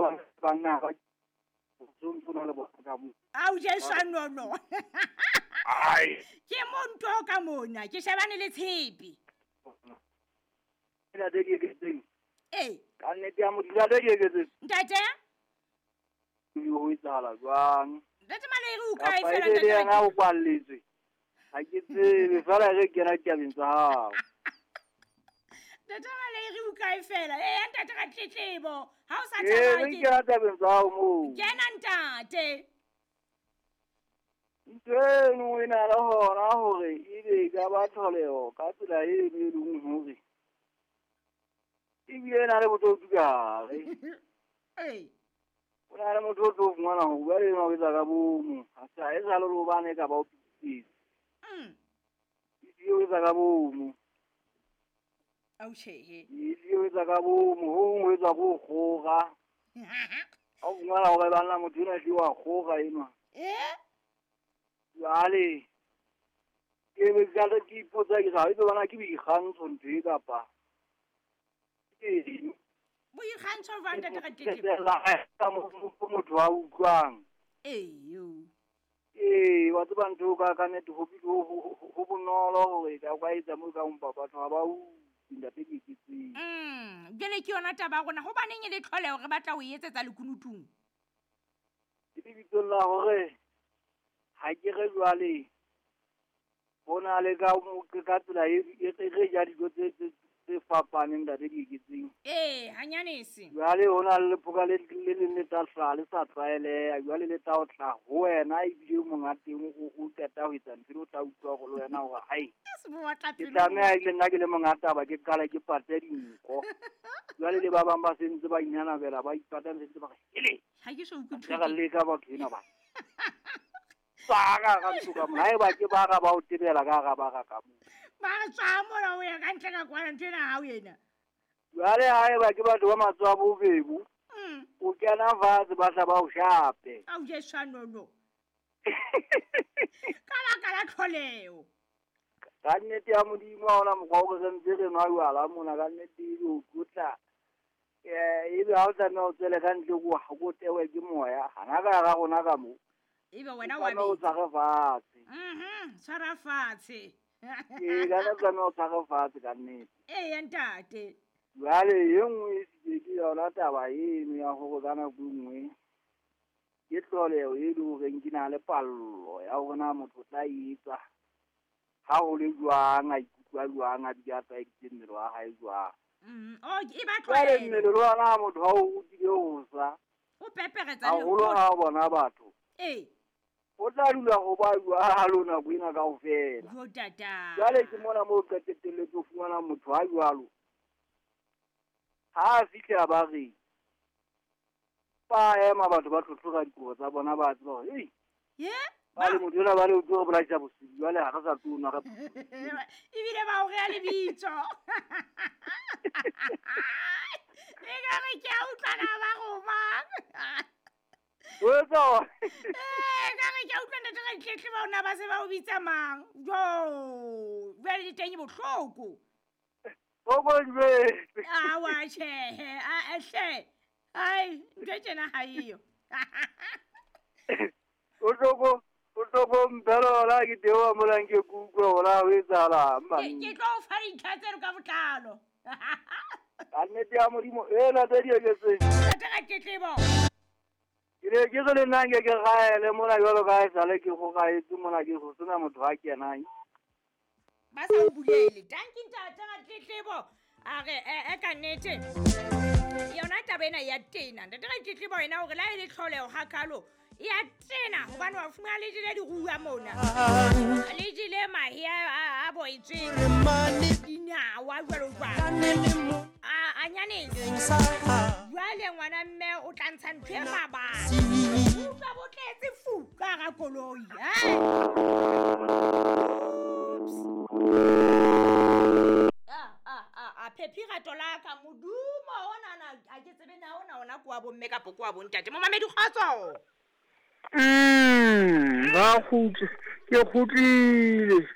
banna ba tsona le bona ka mo au Jesu nono ai ke monto ka mona ke shebane le tshepi ila de ke tseng ka nne ya mo dila de ke tseng ntate yo itsala jwang ntate Malere o kae ka fela ile ntate ya o kwalletswe ha ke tsebe fela ge ke na tjabeng tsa hao ntate Malere o kae fela ntate ka tletlebo ha o sa ke ra tjabeng tsa hao mo kena ntate nteno e na le hona hore ebe ka ba tlholeho ka tsela e leng hore ebile na le botsotsi gare o na le motho o tlo fumana ho bua le yena o etsa ka bomo ha sa e sa le bane ka ba o pitsetsa o etsa ka bomo au shehe o etsa ka bomo ho etsa go kgoga ha o fumana hore bana motho ena ke wa kgoga ena jale ke be jale ke ipotsa ke sa itse bana ke boikgantsho ntho e kapa boikgantsho ba ntate ka tletlebo ka motho wa utlwang wa tseba ntho ka nnete ho bonolo hore ka etsa mo ka mpa batho ha ba ntate ke tsitseng jele ke yona taba gona ho baneng e le tlholeho re batla o etsetsa lekunutung ke bitso la hore ha ke re jwale bona le ka tsela e ja dijo tse fapaneng da di ikitseng hanyanese jwale hona le lephoka le tla hlala le sa tsaeleha jwale le tla o tla ho wena ebile mongateng o qeta ho etsa ntho o tla utlwa go le wena hore hai ke tlameha ke nna ke le mongata ba ke qala ke pate dinko jwale le ba bang ba sentse ba inyanabela ba ipata sentse ba hele ha ke so utlwe ka le ka batho ena ba saga ga tsoka mona e ba ke ba ga ba o tebela ka ba ka mo ba tswa mona o ya ka ntle ka kwana ntena ha o yena jwale ha e ba ke batho ba matswa bobebu o kena fatshe ba tla ba o shape au Jesu nono kala tlholeo ka nnete ya modimo ha ona mokgwa o re ntse re nwa jwala mona ka nnete e o tlotla ebe ha o tlameha o tswele ka ntle go tewe ke moya hana ka ga gona ka mo ebe wena wa o tshware fatshe tshwara fatshe ka nna tlameha o tshware fatshe ka nnete ya ntate jwale ye nngwe e sike ke yona taba eno ya gore ka nako nngwe ke tlholeho e le goreng ke na le pallo ya gona motho o tla etsa ha o le jwang a ikutlwa jwang a di a tsaeditse mmele wa hae jwang e ba jwale mmele le ona motho ha o rutile ho sa o peperetsa haholo ha o bona batho o tla dula go ba jwalo nako ena kaofela jwale ke mona mo o qetetelletse o fumana motho ha jwalo ha a fitlha ba re ba ema batho ba tlhotlhoga dikobo tsa bona ba tseba hore ba le motho ela ba le o tlo go bolaisa bosibi jwale ga re sa tona ga ebile ba o rea lebitso e ka re ke a utlwana ba go mang o etsa ka re ke a utlwa ntate ka tletlebo ona ba se ba o bitsa mang jwale di teng bohloko awa tjhehe hle ai ntho e tjena ha eyo o tloko mpelola ke tewa molang ke kukwa gola o etsalang ke tlo o fa dintlha tseno ka botlalo ka nnete ya modimo tse di eketseng ntate ka tletlebo ke ne ke se le nnang ke gaele mona jalo ka e sale ke go gaetse mona ke go sena motho a kenang ba sa o bulele tanki ntate ka tletlebo a re ka nnete yona taba ena ya tena ntate ka tletlebo ena hore la e le tlholeho hakalo ya tena hobane wa fumana le jile dirua mona le jile mahi a boitsweng dinawa jwalo jwalo anyanese jwale ngwana mme o tla ntsha ntho e mabapi o tla botletse fu ka ga koloi phephi gato la ka modumo onana a ke tsebe na ona kwa bomme kapo kwa bontate mo mamedi kgotso ba khutse ke khutlile